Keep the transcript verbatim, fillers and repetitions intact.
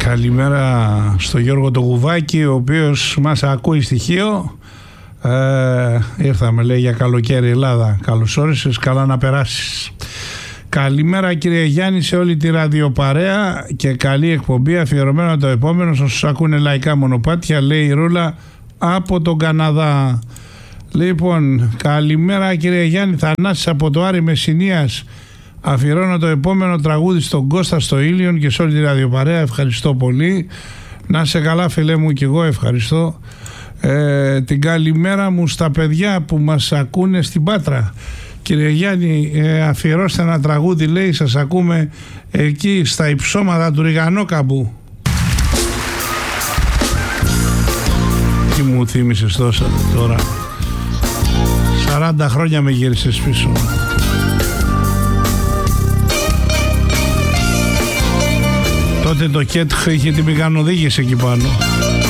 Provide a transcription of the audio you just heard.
Καλημέρα στο Γιώργο το Γουβάκη, ο οποίος μας ακούει στοιχείο. Ε, ήρθαμε, λέει, για καλοκαίρι Ελλάδα. Καλώς όρισες, καλά να περάσεις. Καλημέρα κύριε Γιάννη σε όλη τη ραδιοπαρέα και καλή εκπομπή, αφιερωμένο το επόμενο όσους ακούνε λαϊκά μονοπάτια, λέει η Ρούλα από τον Καναδά. Λοιπόν, καλημέρα κύριε Γιάννη, Θανάσης από το Άρη Μεσσηνίας. Αφιερώνω το επόμενο τραγούδι στον Κώστα στο Ήλιον και σε όλη τη ραδιοπαρέα. Ευχαριστώ πολύ. Να σε καλά φίλε μου, και εγώ ευχαριστώ. Ε, την καλημέρα μου στα παιδιά που μας ακούνε στην Πάτρα. Κύριε Γιάννη, ε, αφιερώστε ένα τραγούδι, λέει, σας ακούμε εκεί στα υψώματα του Ριγανόκαμπου. Τι μου θύμισες τόσα τώρα. σαράντα χρόνια με γύρισες πίσω. Τότε το ΚΕΤΧ είχε τη μηχανοδήγηση εκεί πάνω.